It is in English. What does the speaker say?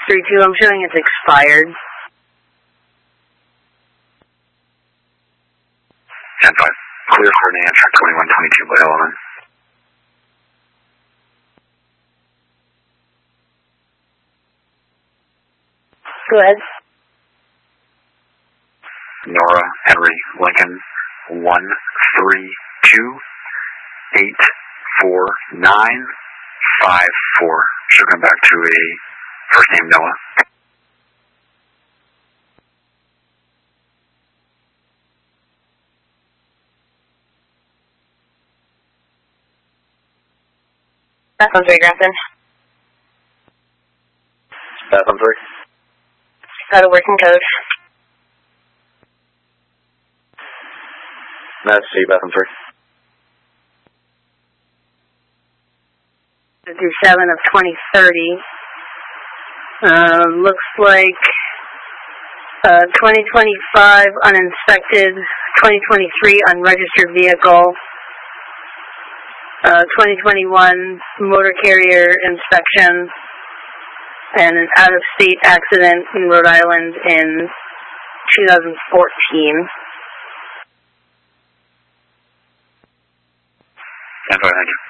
32, I'm showing it's expired. 10-5. Clear for an Amtrak 2122 by element. Go ahead. Nora, Henry, Lincoln, 132-84954. Should come back to a first name Noah. Bathroom 3, Grafton. Bathroom 3. Got a working code. Mass C, Bathroom 3. 57 of 2030. Looks like 2025 uninspected, 2023 unregistered vehicle, 2021 motor carrier inspection, and an out-of-state accident in Rhode Island in 2014. 10-5, thank you.